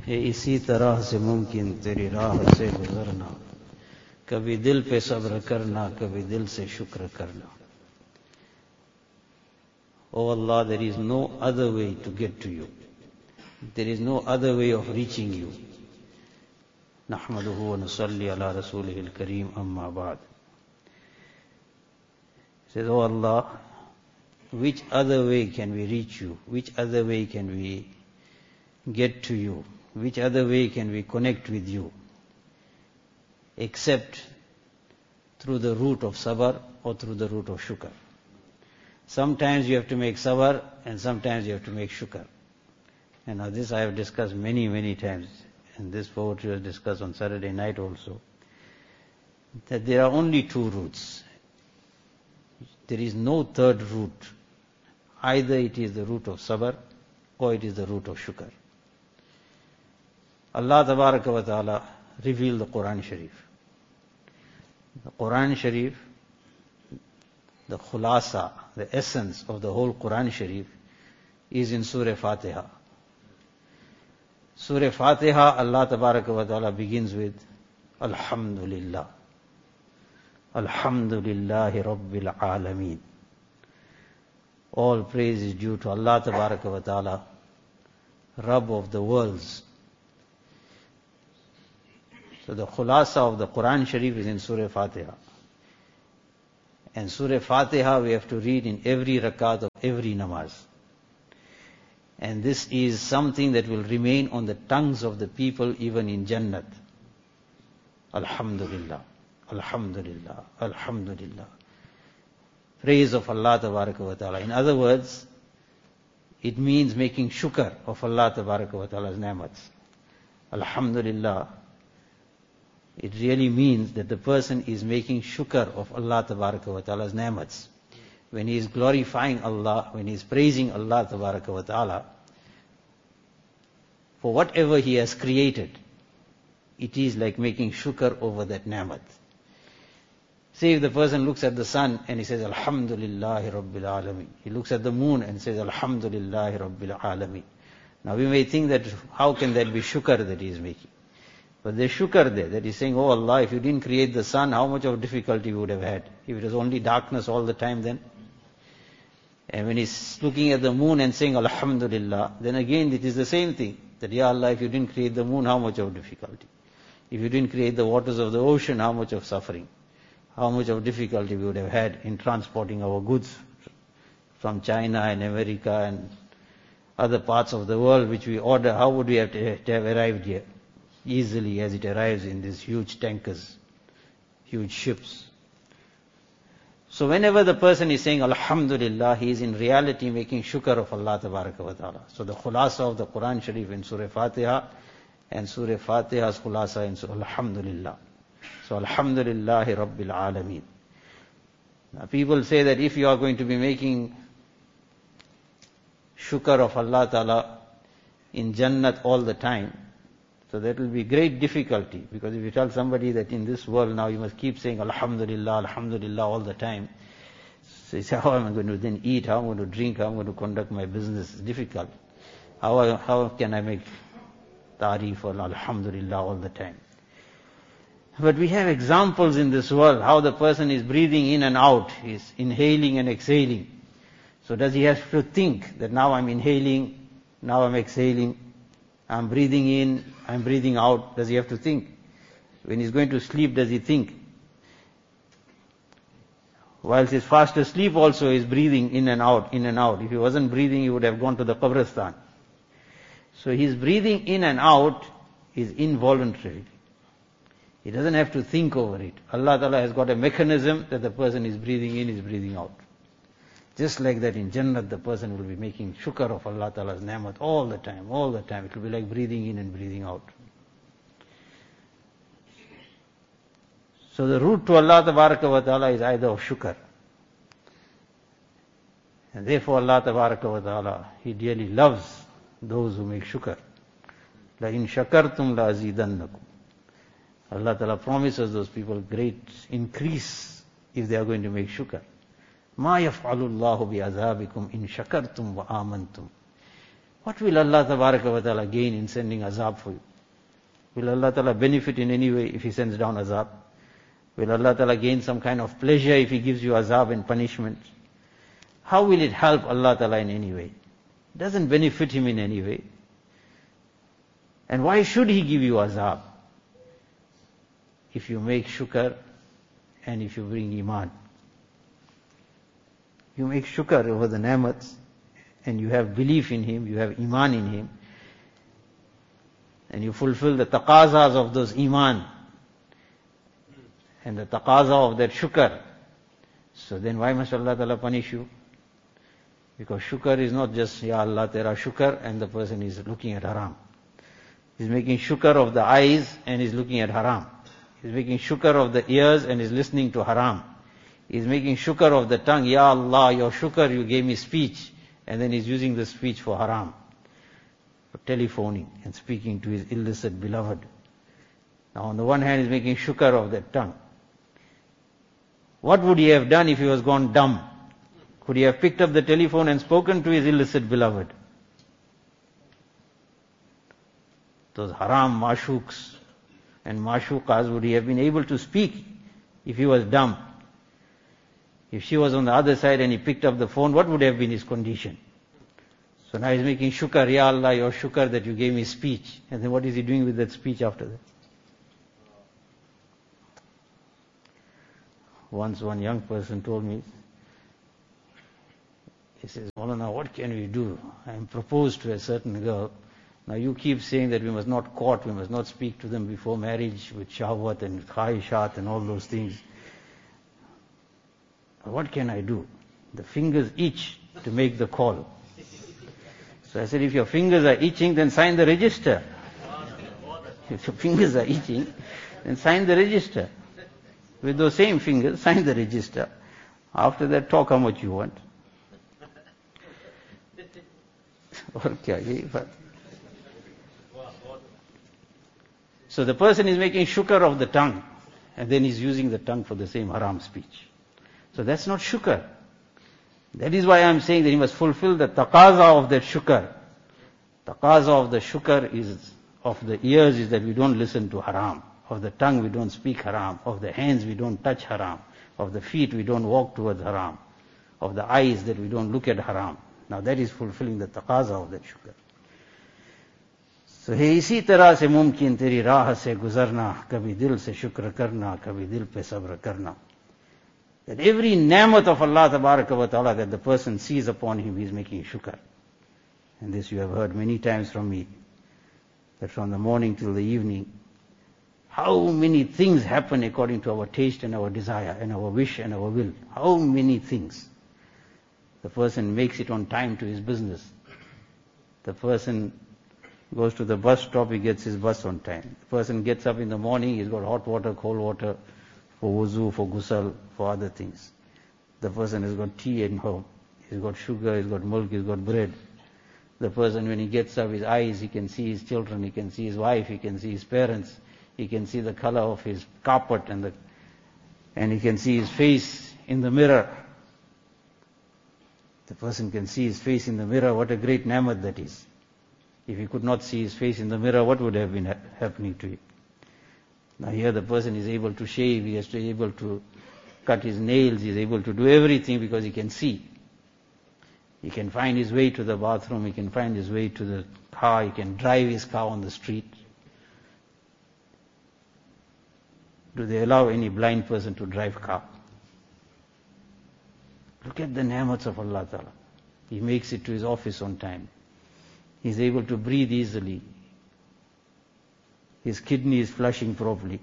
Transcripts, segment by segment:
है इसी तरह से मुमकिन तेरी राह से गुजरना, कभी दिल पे सब्र करना, कभी दिल से शुक्र करना. Oh Allah, there is no other way to get to you. There is no other way of reaching you. نحمده ونصلي على رسوله الكريم أما بعد. Says, oh Allah, which other way can we reach you? Which other way can we get to you? Which other way can we connect with you? Except through the route of sabr or through the route of shukr. Sometimes you have to make sabr and sometimes you have to make shukr. And now this I have discussed many, many times. And this poetry was discussed on Saturday night also. That there are only two routes. There is no third route. Either it is the route of sabr or it is the route of shukr. Allah Tabaraka wa Ta'ala revealed the Quran Sharif. The Quran Sharif, the khulasa, the essence of the whole Quran Sharif is in Surah Fatiha. Surah Fatiha, Allah Tabaraka wa Ta'ala begins with Alhamdulillah. Alhamdulillahi Rabbil Alameen. All praise is due to Allah Tabaraka wa Ta'ala, Rabb of the worlds. So the khulasa of the Quran Sharif is in Surah Fatiha. And Surah Fatiha we have to read in every rakat of every namaz. And this is something that will remain on the tongues of the people even in Jannat. Alhamdulillah, Alhamdulillah, Alhamdulillah. Praise of Allah Tabaraka wa Ta'ala. In other words, it means making shukr of Allah Tabaraka wa Ta'ala's ni'mats. Alhamdulillah. It really means that the person is making shukr of Allah Tabaraka wa Ta'ala's ni'mats. When he is glorifying Allah, when he is praising Allah Tabaraka wa Ta'ala, for whatever he has created, it is like making shukr over that ni'mat. Say if the person looks at the sun and he says, Alhamdulillahi Rabbil Alameen. He looks at the moon and says, Alhamdulillahi Rabbil Alameen. Now we may think that how can that be shukr that he is making? But there's shukr there, that he's saying, oh Allah, if you didn't create the sun, how much of difficulty you would have had? If it was only darkness all the time then? And when he's looking at the moon and saying, Alhamdulillah, then again it is the same thing. That, Ya Allah, if you didn't create the moon, how much of difficulty? If you didn't create the waters of the ocean, how much of suffering? How much of difficulty we would have had in transporting our goods from China and America and other parts of the world which we order, how would we have to have arrived here? Easily as it arrives in these huge tankers, huge ships. So whenever the person is saying Alhamdulillah, he is in reality making shukr of Allah Tabaraka wa Ta'ala. So the khulasa of the Quran Sharif in Surah Fatiha and Surah Fatiha's khulasa in Surah Alhamdulillah. So Alhamdulillahi Rabbil Alameen. Now people say that if you are going to be making shukr of Allah Ta'ala in Jannat all the time, so that will be great difficulty, because if you tell somebody that in this world now you must keep saying Alhamdulillah, Alhamdulillah all the time, so you say, how am I going to then eat, how am I going to drink, how am I going to conduct my business? It's difficult. How can I make tarif or Alhamdulillah all the time? But we have examples in this world, how the person is breathing in and out, is inhaling and exhaling. So does he have to think that now I'm inhaling, now I'm exhaling, I'm breathing in, I'm breathing out? Does he have to think? When he's going to sleep, does he think? Whilst he's fast asleep also, he's breathing in and out, in and out. If he wasn't breathing, he would have gone to the Qabristan. So his breathing in and out is involuntary. He doesn't have to think over it. Allah Ta'ala has got a mechanism that the person is breathing in, is breathing out. Just like that in Jannat, the person will be making shukr of Allah Ta'ala's ni'mat all the time, all the time. It will be like breathing in and breathing out. So the route to Allah Tabaraka wa Ta'ala is either of shukr. And therefore Allah Tabaraka wa Ta'ala, He dearly loves those who make shukr. لَإِن شَكَرْتُمْ لَأَزِيدَنَّكُمْ. Allah Ta'ala promises those people great increase if they are going to make shukr. مَا يَفْعَلُ اللَّهُ بِعَذَابِكُمْ إِن شَكَرْتُمْ وَآمَنْتُمْ. What will Allah Ta'ala gain in sending azab for you? Will Allah Ta'ala benefit in any way if He sends down azab? Will Allah Ta'ala gain some kind of pleasure if He gives you azab and punishment? How will it help Allah Ta'ala in any way? It doesn't benefit Him in any way. And why should He give you azab? If you make shukr and if you bring iman. You make shukr over the ni'mats and you have belief in Him, you have iman in Him, and you fulfill the taqazas of those iman and the taqaza of that shukr. So then why must Allah Ta'ala punish you? Because shukr is not just, Ya Allah tera shukr, and the person is looking at haram. He's making shukr of the eyes and he's looking at haram. He's making shukr of the ears and he's listening to haram. He's making shukr of the tongue. Ya Allah, your shukr, you gave me speech. And then he's using the speech for haram. For telephoning and speaking to his illicit beloved. Now on the one hand he's making shukr of that tongue. What would he have done if he was gone dumb? Could he have picked up the telephone and spoken to his illicit beloved? Those haram mashuks and mashukas, would he have been able to speak if he was dumb? If she was on the other side and he picked up the phone, what would have been his condition? So now he's making shukr, Ya Allah, your shukr that you gave me speech. And then what is he doing with that speech after that? Once one young person told me, he says, Maulana, what can we do? I am proposed to a certain girl. Now you keep saying that we must not court, we must not speak to them before marriage with shahwat and khaishat and all those things. What can I do? The fingers itch to make the call. So I said, if your fingers are itching, then sign the register. If your fingers are itching, then sign the register. With those same fingers, sign the register. After that, talk how much you want. So the person is making shukr of the tongue, and then he's using the tongue for the same haram speech. So that's not shukr. That is why I'm saying that he must fulfill the taqaza of that shukr. Taqaza of the shukr is, of the ears is that we don't listen to haram. Of the tongue we don't speak haram. Of the hands we don't touch haram. Of the feet we don't walk towards haram. Of the eyes that we don't look at haram. Now that is fulfilling the taqaza of that shukr. So है इसी तरह से मुमकिन तेरी राह से गुजरना, कभी दिल से शुक्र करना, कभी दिल पे सब्र करना. That every ni'mat of Allah Tabaraka wa Ta'ala that the person sees upon him, he is making shukr. And this you have heard many times from me, that from the morning till the evening, how many things happen according to our taste and our desire and our wish and our will. How many things. The person makes it on time to his business. The person goes to the bus stop, he gets his bus on time. The person gets up in the morning, he's got hot water, cold water, for wuzu, for ghusl, for other things. The person has got tea at home. He's got sugar, he's got milk, he's got bread. The person, when he gets up, his eyes, he can see his children, he can see his wife, he can see his parents, he can see the color of his carpet and he can see his face in the mirror. The person can see his face in the mirror. What a great ni'mat that is. If he could not see his face in the mirror, what would have been happening to him? Now here the person is able to shave, he is able to cut his nails, he is able to do everything because he can see. He can find his way to the bathroom, he can find his way to the car, he can drive his car on the street. Do they allow any blind person to drive car? Look at the ni'mats of Allah Ta'ala. He makes it to his office on time. He's able to breathe easily. His kidney is flushing properly.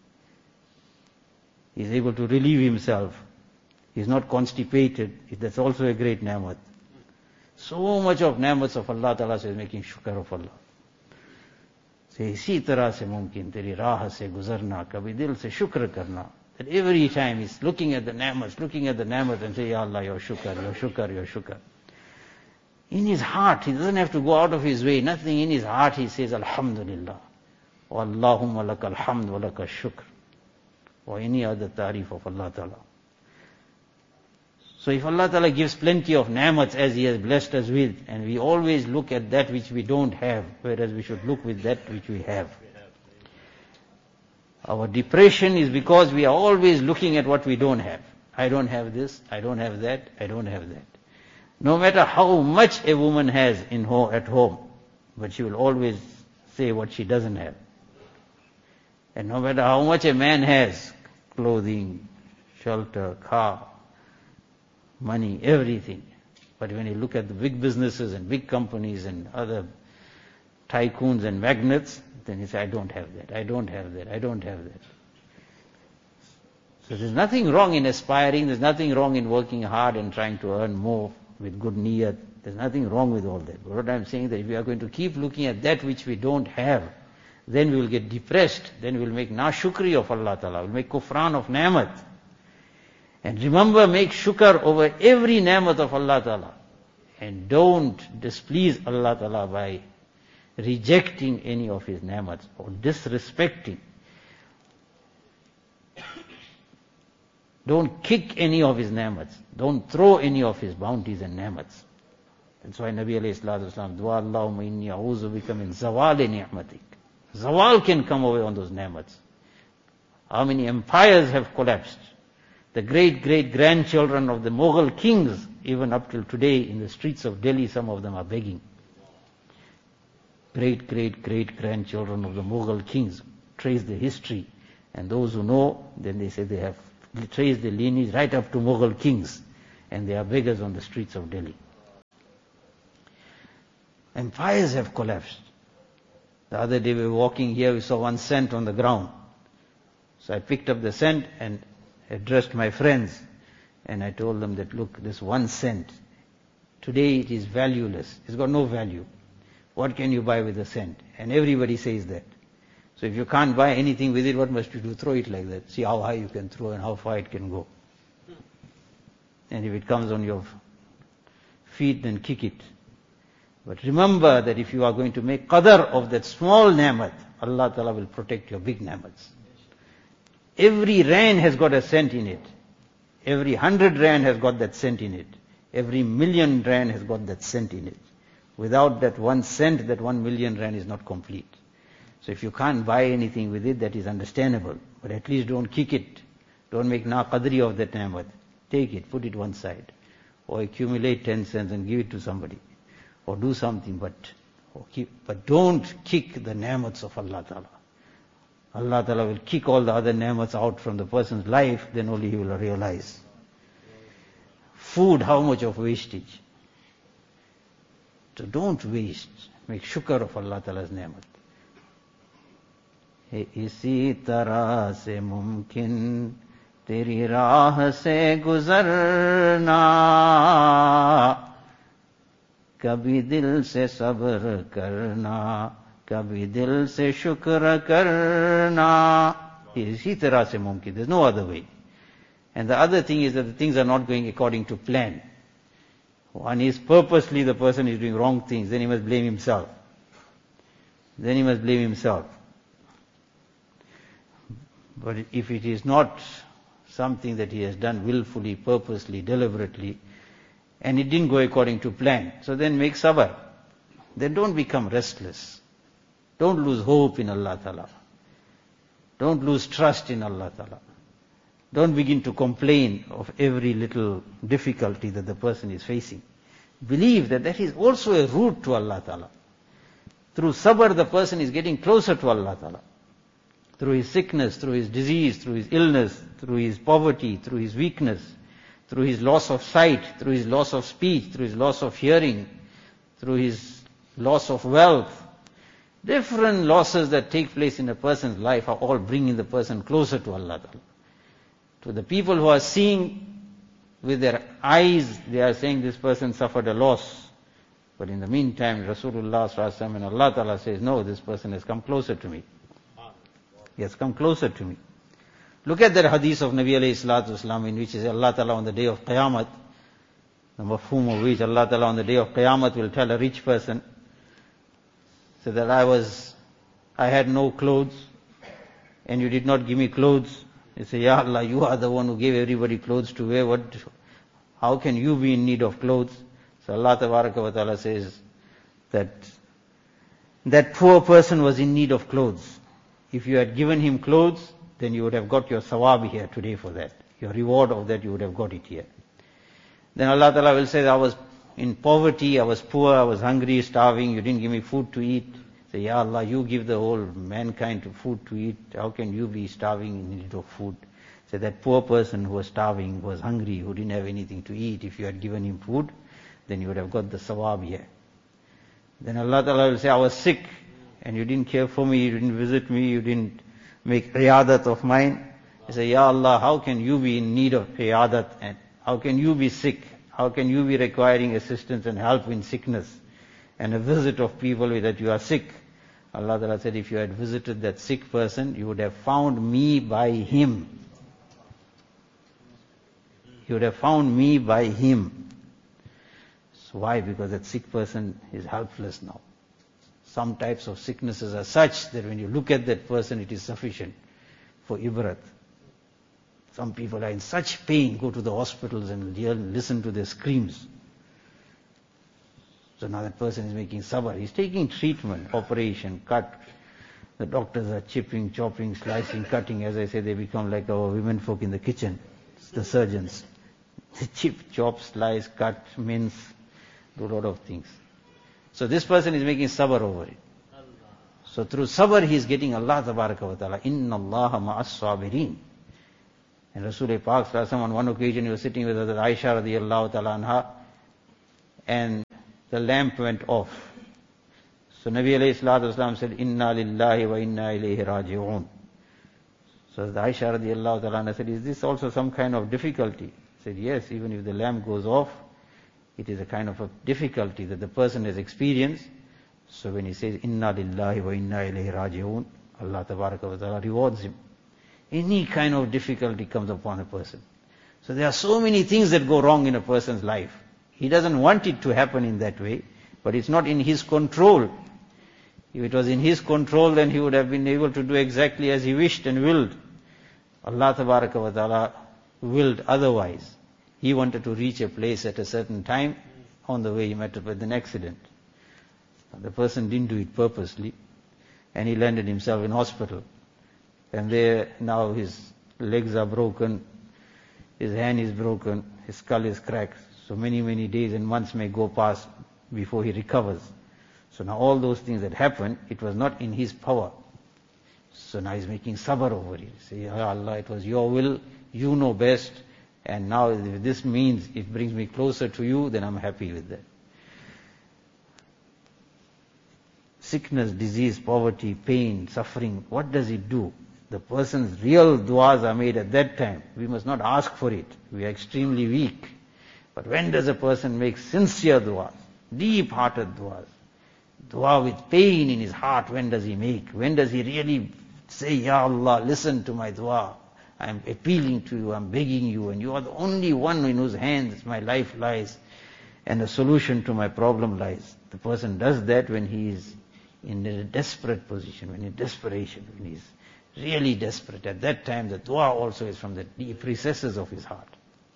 He's able to relieve himself. He's not constipated. That's also a great ni'mat. So much of ni'mats of Allah Ta'ala is making shukr of Allah. So इसी तरह से मुमकिन तेरी राह से गुजरना, कभी दिल से शुक्र करना. That every time he's looking at the ni'mat and say, Ya Allah, your shukr, your shukr, your shukr. In his heart, he doesn't have to go out of his way, nothing. In his heart he says, Alhamdulillah. Wa Allahumma lakal hamd wa lakal shukr. Or any other tarif of Allah Ta'ala. So if Allah Ta'ala gives plenty of ni'mats as He has blessed us with, and we always look at that which we don't have, whereas we should look with that which we have. Our depression is because we are always looking at what we don't have. I don't have this, I don't have that, I don't have that. No matter how much a woman has at home, but she will always say what she doesn't have. And no matter how much a man has, clothing, shelter, car, money, everything. But when you look at the big businesses and big companies and other tycoons and magnates, then you say, I don't have that, I don't have that, I don't have that. So there's nothing wrong in aspiring, there's nothing wrong in working hard and trying to earn more with good niyat. There's nothing wrong with all that. But what I'm saying is that if we are going to keep looking at that which we don't have, then we will get depressed, then we will make nashukri of Allah Ta'ala, we'll make kufran of ni'mat. And remember, make shukr over every ni'mat of Allah Ta'ala. And don't displease Allah Ta'ala by rejecting any of His ni'mats or disrespecting. Don't kick any of His ni'mats. Don't throw any of His bounties and ni'mats. That's why Nabi alayhi salatu wasalam, Dua Allahumma inni a'udhu bika min zawali ni'matik. Zawal can come away on those ni'mats. How many empires have collapsed? The great-great-grandchildren of the Mughal kings, even up till today in the streets of Delhi, some of them are begging. Great-great-great-grandchildren of the Mughal kings. Trace the history. And those who know, then they say they have traced the lineage right up to Mughal kings. And they are beggars on the streets of Delhi. Empires have collapsed. The other day we were walking here, we saw 1 cent on the ground. So I picked up the cent and addressed my friends. And I told them that, look, this 1 cent, today it is valueless. It's got no value. What can you buy with a cent? And everybody says that. So if you can't buy anything with it, what must you do? Throw it like that. See how high you can throw and how far it can go. And if it comes on your feet, then kick it. But remember that if you are going to make qadar of that small ni'mat, Allah Ta'ala will protect your big ni'mats. Every rand has got a cent in it. Every 100 rand has got that cent in it. Every million rand has got that cent in it. Without that 1 cent, that 1 million rand is not complete. So if you can't buy anything with it, that is understandable. But at least don't kick it. Don't make qadri of that ni'mat. Take it, put it one side. Or accumulate 10 cents and give it to somebody. Or do something, but don't kick the ni'mats of Allah Ta'ala. Allah Ta'ala will kick all the other ni'mats out from the person's life, then only he will realize. Food, how much of wastage? So don't waste. Make shukr of Allah Ta'ala's ni'mat. इसी तरह से मुमकिन तेरी राह से गुजरना कभी दिल से सब्र करना कभी दिल से शुक्र करना इसी तरह से मुमकिन. There's no other way. And the other thing is that the things are not going according to plan. One is purposely the person is doing wrong things, then he must blame himself. But if it is not something that he has done willfully, purposely, deliberately, and it didn't go according to plan, so then make sabr. Then don't become restless. Don't lose hope in Allah Ta'ala. Don't lose trust in Allah Ta'ala. Don't begin to complain of every little difficulty that the person is facing. Believe that that is also a route to Allah Ta'ala. Through sabr, the person is getting closer to Allah Ta'ala. Through his sickness, through his disease, through his illness, through his poverty, through his weakness, through his loss of sight, through his loss of speech, through his loss of hearing, through his loss of wealth. Different losses that take place in a person's life are all bringing the person closer to Allah Ta'ala. To the people who are seeing with their eyes, they are saying this person suffered a loss. But in the meantime, Rasulullah Sallallahu Alaihi Wasallam and Allah Ta'ala says, no, this person has come closer to me. He has come closer to me. Look at that hadith of Nabi alayhi salatu wasalam, in which is Allah Ta'ala on the day of Qiyamah, the mafhum of which Allah Ta'ala on the day of Qiyamah will tell a rich person, so that I had no clothes, and you did not give me clothes. He say, Ya Allah, you are the one who gave everybody clothes to wear. how can you be in need of clothes? So Allah Ta'ala says that that poor person was in need of clothes. If you had given him clothes, then you would have got your sawab here today for that. Your reward of that, you would have got it here. Then Allah Ta'ala will say, I was in poverty, I was poor, I was hungry, starving, you didn't give me food to eat. Say, Ya Allah, you give the whole mankind food to eat. How can you be starving in need of food? Say, that poor person who was starving, who was hungry, who didn't have anything to eat, if you had given him food, then you would have got the sawab here. Then Allah Ta'ala will say, I was sick, and you didn't care for me, you didn't visit me, you didn't make iyadat of mine. You say, Ya Allah, how can you be in need of iyadat, and how can you be sick? How can you be requiring assistance and help in sickness? And a visit of people that you are sick. Allah Ta'ala said, if you had visited that sick person, you would have found me by him. You would have found me by him. So why? Because that sick person is helpless now. Some types of sicknesses are such that when you look at that person, it is sufficient for ibrat. Some people are in such pain, go to the hospitals and listen to their screams. So now that person is making sabr. He's taking treatment, operation, cut. The doctors are chipping, chopping, slicing, cutting. As I say, they become like our women folk in the kitchen. It's the surgeons. They chip, chop, slice, cut, mince, do a lot of things. So this person is making sabr over it. So through sabr he is getting Allah Tabaraka wa Ta'ala. Inna Allaha ma'as sabirin. And Rasulullah Pak on one occasion he was sitting with Hazrat Aisha radiyallahu ta'ala anha, and the lamp went off. So Nabi alayhi salatu wasalam said, Inna lillahi wa inna ilayhi raji'un. So the Aisha radiyallahu ta'ala anha said, is this also some kind of difficulty? He said, yes, even if the lamp goes off, it is a kind of a difficulty that the person has experienced. So when he says, Inna lillahi wa inna ilayhi raji'un, Allah Tabaraka wa Ta'ala rewards him. Any kind of difficulty comes upon a person. So there are so many things that go wrong in a person's life. He doesn't want it to happen in that way, but it's not in his control. If it was in his control, then he would have been able to do exactly as he wished and willed. Allah Tabaraka wa Ta'ala willed otherwise. He wanted to reach a place at a certain time. On the way he met up with an accident. The person didn't do it purposely, and he landed himself in hospital. And there now his legs are broken, his hand is broken, his skull is cracked. So many days and months may go past before he recovers. So now all those things that happened, it was not in his power. So now he's making sabr over it. Say, Ya Allah, it was your will, you know best, and now if this means it brings me closer to you, then I'm happy with that. Sickness, disease, poverty, pain, suffering, what does it do? The person's real du'as are made at that time. We must not ask for it. We are extremely weak. But when does a person make sincere du'as, deep-hearted du'as, dua with pain in his heart, when does he make? When does he really say, Ya Allah, listen to my dua. I am appealing to you, I am begging you, and you are the only one in whose hands my life lies, and the solution to my problem lies. The person does that when he is in a desperate position, when in desperation, when he is really desperate. At that time, the dua also is from the deep recesses of his heart.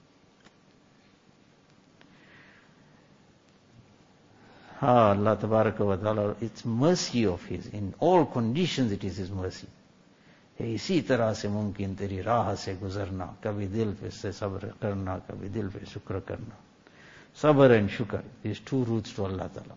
Allah Tabaraka wa Ta'ala, it's mercy of His. In all conditions it is His mercy. इसी तरह से मुमकिन तेरी राह से गुजरना, कभी दिल पे से सब्र करना, कभी दिल पे शुक्र करना. Sabr and shukr, these two routes to Allah Ta'ala.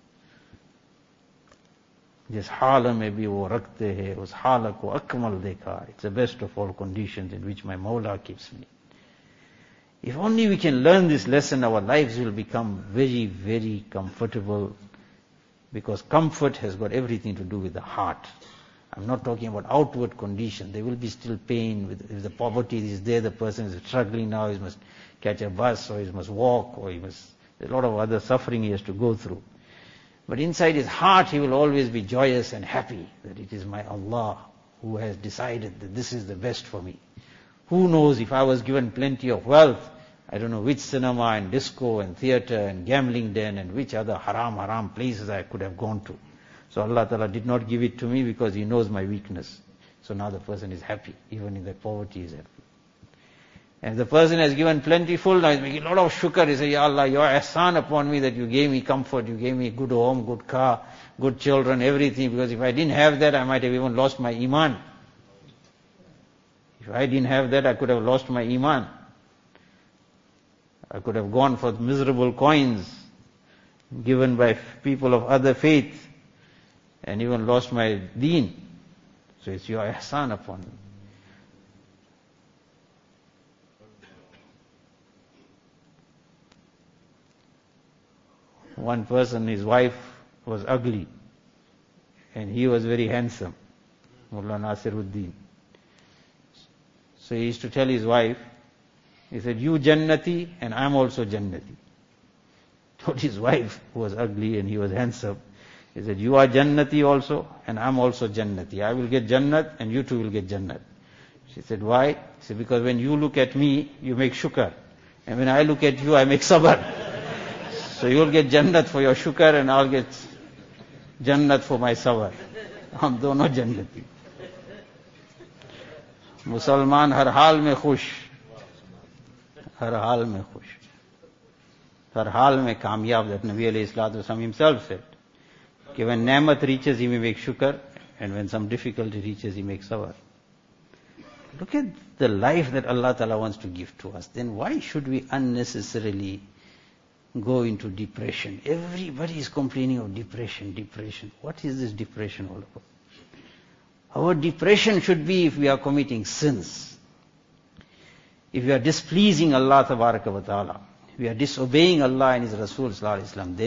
जिस हाल में भी वो रखते हैं, उस हाल को अकमल देखा. It's the best of all conditions in which my Mawla keeps me. If only we can learn this lesson, our lives will become very, very comfortable, because comfort has got everything to do with the heart. I'm not talking about outward condition. There will be still pain. If the poverty is there, the person is struggling now, he must catch a bus, or he must walk, or there's a lot of other suffering he has to go through. But inside his heart, he will always be joyous and happy that it is my Allah who has decided that this is the best for me. Who knows, if I was given plenty of wealth, I don't know which cinema and disco and theater and gambling den and which other haram places I could have gone to. So Allah Ta'ala did not give it to me because He knows my weakness. So now the person is happy, even in that poverty he is happy. And the person has given plentiful, now he's making a lot of shukr. He says, Ya Allah, your ihsan upon me that you gave me comfort, you gave me a good home, good car, good children, everything. Because if I didn't have that, I might have even lost my iman. If I didn't have that, I could have lost my iman. I could have gone for miserable coins given by people of other faith and even lost my deen. So it's your ihsan upon me. One person, his wife was ugly and he was very handsome, Mullah Nasiruddin. So he used to tell his wife, he said, you Jannati and I'm also Jannati. Told his wife, who was ugly and he was handsome, he said, you are Jannati also and I'm also Jannati. I will get Jannat and you too will get Jannat. She said, why? He said, because when you look at me, you make shukr. And when I look at you, I make sabr. So you'll get Jannat for your shukr and I'll get Jannat for my sabr. हम दोनों जन्नती. मुसलमान हर हाल में खुश, हर हाल में खुश, हर हाल में कामयाब. That Nabi alayhi salatu wasalam himself said, कि when ne'mat reaches, he may make shukr, and when some difficulty reaches, he makes sabr. Look at the life that Allah Ta'ala wants to give to us. Then why should we unnecessarily go into depression? Everybody is complaining of depression, depression. What is this depression all about? Our depression should be if we are committing sins, if we are displeasing Allah Tabaraka wa Ta'ala, we are disobeying Allah and His Rasul Sallallahu Alaihi Wasallam.